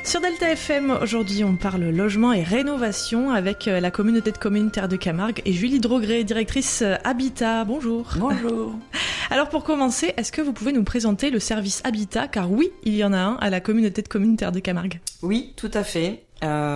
Sur Delta FM, aujourd'hui, on parle logement et rénovation avec la communauté de communes Terre de Camargue et Julie Drogré, directrice Habitat. Bonjour. Bonjour. Alors pour commencer, est-ce que vous pouvez nous présenter le service Habitat ? Car oui, il y en a un à la communauté de communes Terre de Camargue. Oui, tout à fait.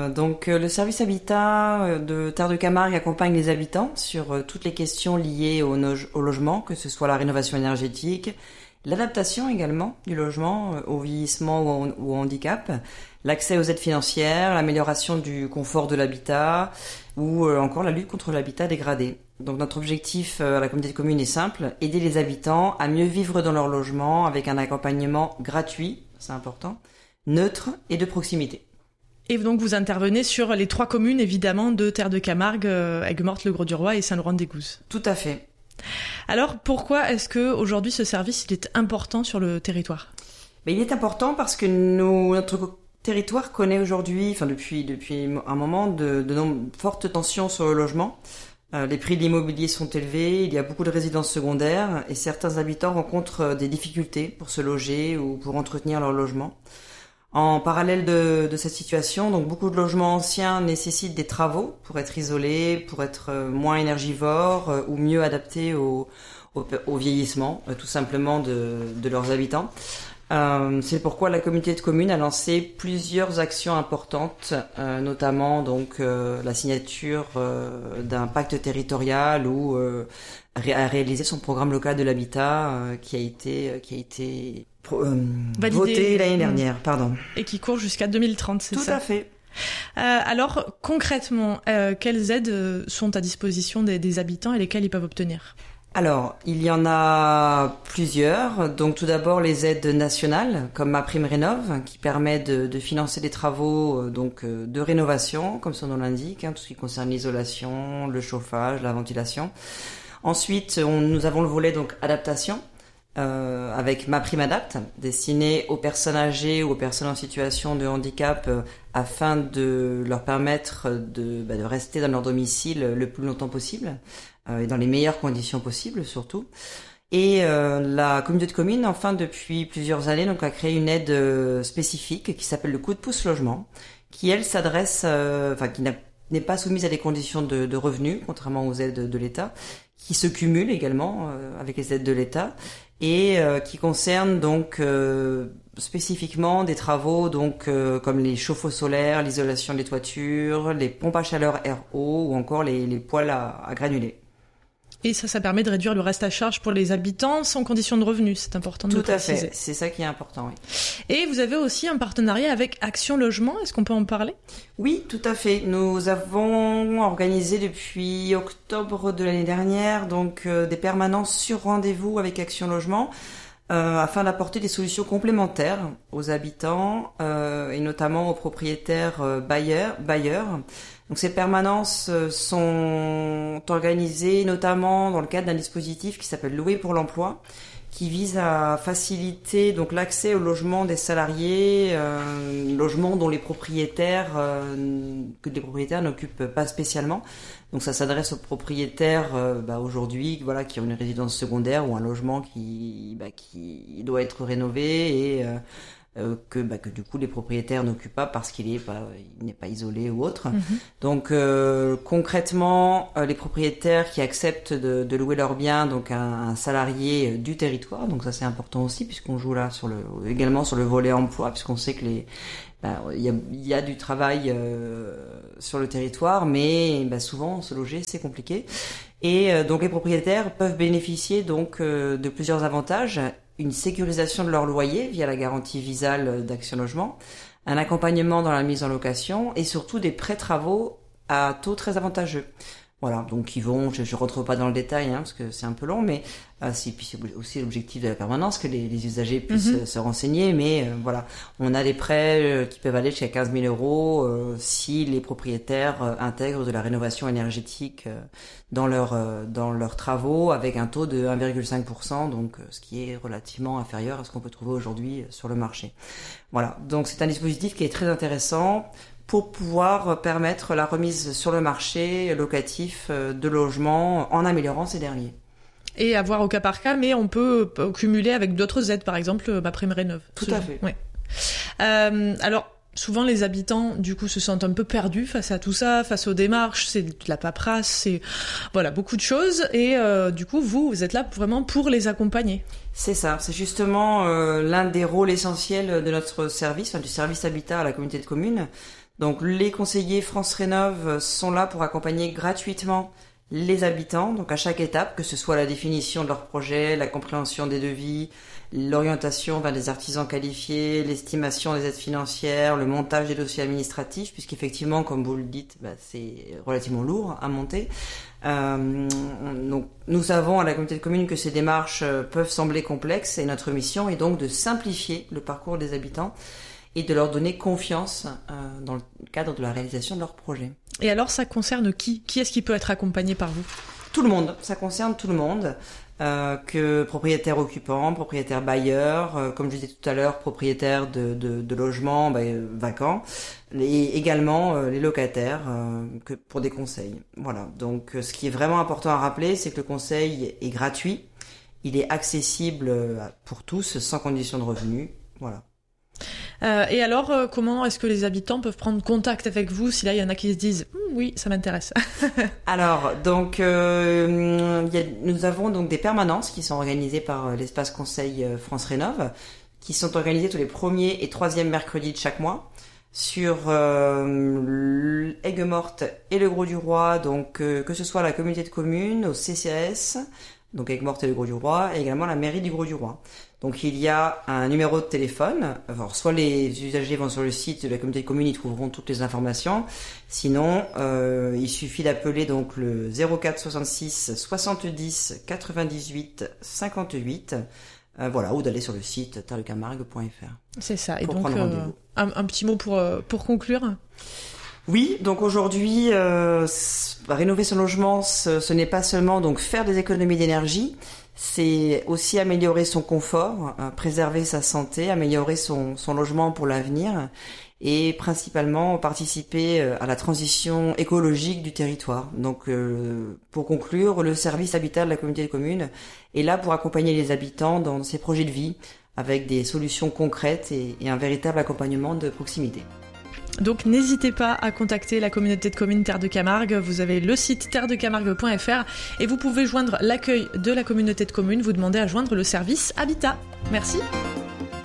Le service Habitat de Terre de Camargue accompagne les habitants sur toutes les questions liées au logement, que ce soit la rénovation énergétique, l'adaptation également du logement au vieillissement ou au handicap, l'accès aux aides financières, l'amélioration du confort de l'habitat ou encore la lutte contre l'habitat dégradé. Donc notre objectif à la communauté de communes est simple, aider les habitants à mieux vivre dans leur logement avec un accompagnement gratuit, c'est important, neutre et de proximité. Et donc vous intervenez sur les 3 communes évidemment de Terre de Camargue, Aigues-Mortes, Le Grau-du-Roi et Saint-Laurent-des-Gouzes. Tout à fait. Alors pourquoi est-ce que aujourd'hui ce service il est important sur le territoire ? Il est important parce que notre territoire connaît aujourd'hui, depuis un moment, de fortes tensions sur le logement. Les prix de l'immobilier sont élevés, il y a beaucoup de résidences secondaires et certains habitants rencontrent des difficultés pour se loger ou pour entretenir leur logement. En parallèle de cette situation, donc beaucoup de logements anciens nécessitent des travaux pour être isolés, pour être moins énergivores ou mieux adaptés au vieillissement, tout simplement de leurs habitants. C'est pourquoi la communauté de communes a lancé plusieurs actions importantes, notamment donc la signature d'un pacte territorial ou a réalisé son programme local de l'habitat qui a été voté l'année dernière, Et qui court jusqu'à 2030, c'est ça ? Tout à fait. Alors, concrètement, quelles aides sont à disposition des habitants et lesquelles ils peuvent obtenir ? Alors, il y en a plusieurs. Donc, tout d'abord, les aides nationales, comme MaPrimeRénov', qui permet de financer des travaux de rénovation, comme son nom l'indique, tout ce qui concerne l'isolation, le chauffage, la ventilation. Ensuite, nous avons le volet donc adaptation, avec MaPrimeAdapt, destiné aux personnes âgées ou aux personnes en situation de handicap, afin de leur permettre de rester dans leur domicile le plus longtemps possible, et dans les meilleures conditions possibles surtout. Et la communauté de communes, enfin depuis plusieurs années, donc a créé une aide spécifique qui s'appelle le coup de pouce logement, qui elle s'adresse, qui n'est pas soumise à des conditions de revenus, contrairement aux aides de l'État, qui se cumulent également avec les aides de l'État et qui concernent donc spécifiquement des travaux comme les chauffe-eau solaires, l'isolation des toitures, les pompes à chaleur RO ou encore les poêles à granulés. Et ça permet de réduire le reste à charge pour les habitants sans condition de revenus, c'est important de le préciser. Tout à fait, c'est ça qui est important, oui. Et vous avez aussi un partenariat avec Action Logement, est-ce qu'on peut en parler ? Oui, tout à fait. Nous avons organisé depuis octobre de l'année dernière des permanences sur rendez-vous avec Action Logement afin d'apporter des solutions complémentaires aux habitants et notamment aux propriétaires bailleurs. Donc ces permanences sont organisées notamment dans le cadre d'un dispositif qui s'appelle Louer pour l'emploi, qui vise à faciliter donc l'accès au logement des salariés, logements dont les propriétaires n'occupent pas spécialement. Donc ça s'adresse aux propriétaires aujourd'hui qui ont une résidence secondaire ou un logement qui doit être rénové et que du coup les propriétaires n'occupent pas parce qu'il n'est pas isolé ou autre. Donc concrètement, les propriétaires qui acceptent de louer leurs biens donc à un salarié du territoire, donc ça c'est important aussi puisqu'on joue là également sur le volet emploi, puisqu'on sait que il y a du travail sur le territoire, mais souvent se loger c'est compliqué. Et donc les propriétaires peuvent bénéficier de plusieurs avantages. Une sécurisation de leur loyer via la garantie Visale d'Action Logement, un accompagnement dans la mise en location et surtout des prêts travaux à taux très avantageux. Voilà, donc ils vont, je rentre pas dans le détail parce que c'est un peu long, mais c'est aussi l'objectif de la permanence que les usagers puissent se renseigner, mais voilà, on a des prêts qui peuvent aller jusqu'à 15 000 euros si les propriétaires intègrent de la rénovation énergétique dans leurs travaux avec un taux de 1,5%, donc ce qui est relativement inférieur à ce qu'on peut trouver aujourd'hui sur le marché. Voilà, donc c'est un dispositif qui est très intéressant pour pouvoir permettre la remise sur le marché locatif de logements en améliorant ces derniers. Et avoir au cas par cas, mais on peut cumuler avec d'autres aides, par exemple MaPrimeRénov'. Tout à fait. Ouais. Alors, souvent les habitants du coup se sentent un peu perdus face à tout ça, face aux démarches, c'est de la paperasse, c'est voilà beaucoup de choses et du coup vous êtes là vraiment pour les accompagner. C'est ça, c'est justement l'un des rôles essentiels de notre service, du service habitat à la communauté de communes. Donc les conseillers France Rénov sont là pour accompagner gratuitement les habitants, donc à chaque étape, que ce soit la définition de leur projet, la compréhension des devis, l'orientation vers des artisans qualifiés, l'estimation des aides financières, le montage des dossiers administratifs, puisqu'effectivement, comme vous le dites, c'est relativement lourd à monter. Donc, nous savons à la communauté de communes que ces démarches peuvent sembler complexes et notre mission est donc de simplifier le parcours des habitants et de leur donner confiance dans le cadre de la réalisation de leurs projets. Et alors, ça concerne qui ? Qui est-ce qui peut être accompagné par vous ? Tout le monde, ça concerne tout le monde, que propriétaires occupants, propriétaires bailleurs, comme je disais tout à l'heure, propriétaires de logements vacants, et également les locataires que pour des conseils. Voilà, donc ce qui est vraiment important à rappeler, c'est que le conseil est gratuit, il est accessible pour tous, sans condition de revenu, voilà. Et alors, comment est-ce que les habitants peuvent prendre contact avec vous si là il y en a qui se disent oui, ça m'intéresse. Alors, donc nous avons donc des permanences qui sont organisées par l'espace conseil France Rénov, qui sont organisées tous les 1er et 3e mercredis de chaque mois sur Aigues-Mortes et le Grau-du-Roi, donc que ce soit la communauté de communes, au CCAS, donc Aigues-Mortes et le Grau-du-Roi, et également la mairie du Grau-du-Roi. Donc il y a un numéro de téléphone. Alors, soit les usagers vont sur le site de la communauté de communes, ils trouveront toutes les informations. Sinon, il suffit d'appeler donc le 04 66 70 98 58. Voilà, ou d'aller sur le site terredecamargue.fr. C'est ça. Et donc un petit mot pour conclure. Oui, donc aujourd'hui, rénover son logement, ce n'est pas seulement donc faire des économies d'énergie, c'est aussi améliorer son confort, préserver sa santé, améliorer son logement pour l'avenir et principalement participer à la transition écologique du territoire. Donc pour conclure, le service habitat de la communauté de communes est là pour accompagner les habitants dans ces projets de vie avec des solutions concrètes et un véritable accompagnement de proximité. Donc n'hésitez pas à contacter la communauté de communes Terre de Camargue, vous avez le site terredecamargue.fr et vous pouvez joindre l'accueil de la communauté de communes, vous demandez à joindre le service Habitat. Merci.